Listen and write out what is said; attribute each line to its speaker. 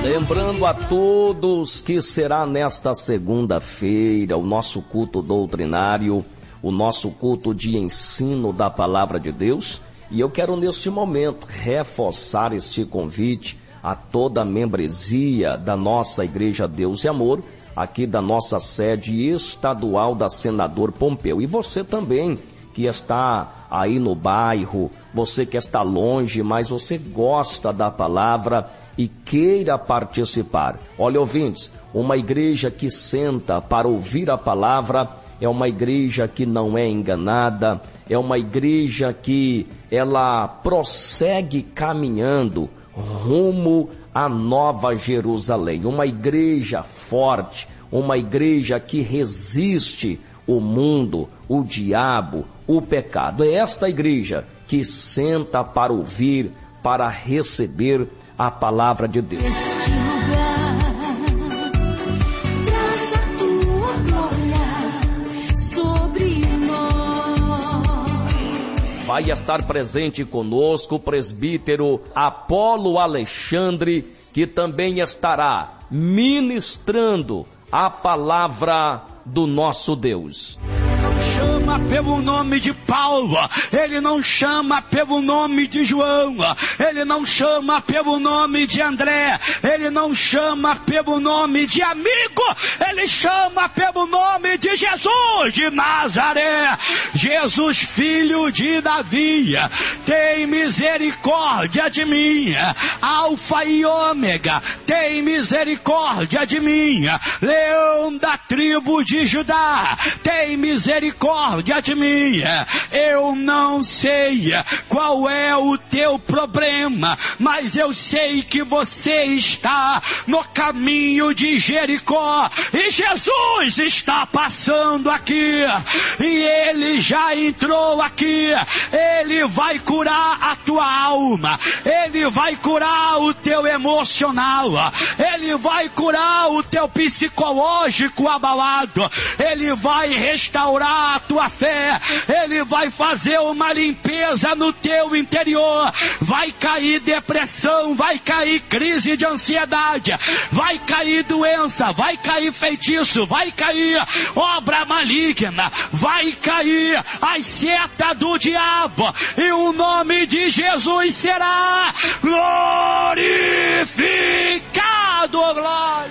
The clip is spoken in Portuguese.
Speaker 1: Lembrando a todos que será nesta segunda-feira o nosso culto doutrinário, o nosso culto de ensino da Palavra de Deus. E eu quero neste momento reforçar este convite a toda a membresia da nossa Igreja Deus e Amor, aqui da nossa sede estadual da Senador Pompeu. E você também que está aí no bairro, você que está longe, mas você gosta da palavra e queira participar. Olha, ouvintes, uma igreja que senta para ouvir a palavra é uma igreja que não é enganada, é uma igreja que ela prossegue caminhando rumo à Nova Jerusalém. Uma igreja forte, uma igreja que resiste o mundo, o diabo, o pecado. É esta igreja que senta para ouvir, para receber a palavra de Deus.
Speaker 2: Este lugar, traz a tua glória sobre nós.
Speaker 1: Vai estar presente conosco o presbítero Apolo Alexandre, que também estará ministrando a palavra do nosso Deus.
Speaker 3: Chama pelo nome de Paulo, ele não chama pelo nome de João, ele não chama pelo nome de André, ele não chama pelo nome de amigo, ele chama pelo nome de Jesus de Nazaré. Jesus, filho de Davi, tem misericórdia de mim. Alfa e ômega, tem misericórdia de mim. Leão da tribo de Judá, tem misericórdia de mim. Eu não sei qual é o teu problema, mas eu sei que você está no caminho de Jericó e Jesus está passando aqui e ele já entrou aqui. Ele vai curar a tua alma, ele vai curar o teu emocional, ele vai curar o teu psicológico abalado, ele vai restaurar a tua fé, ele vai fazer uma limpeza no teu interior. Vai cair depressão, vai cair crise de ansiedade, vai cair doença, vai cair feitiço, vai cair obra maligna, vai cair as setas do diabo e o nome de Jesus será glorificado. Glória.